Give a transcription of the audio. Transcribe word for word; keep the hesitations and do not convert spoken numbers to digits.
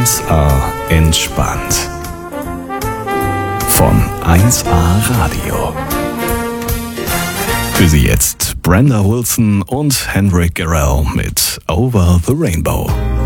eins A entspannt. Von eins A Radio. Für Sie jetzt Brenda Wilson und Henrik Garrell mit Over the Rainbow.